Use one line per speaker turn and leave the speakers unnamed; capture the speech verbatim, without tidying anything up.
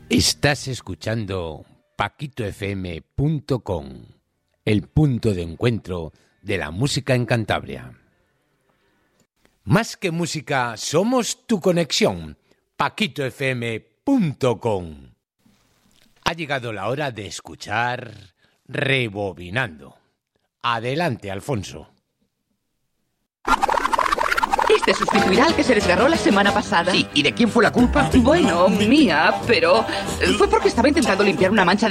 Estás escuchando Paquito F M punto com, el punto de encuentro de la música en Cantabria. Más que música, somos tu conexión. Paquito F M punto com. Ha llegado la hora de escuchar Rebobinando. Adelante, Alfonso.
Este sustituirá al que se desgarró la semana pasada.
Sí, ¿y de quién fue la culpa?
Bueno, mía, pero fue porque estaba intentando limpiar una mancha de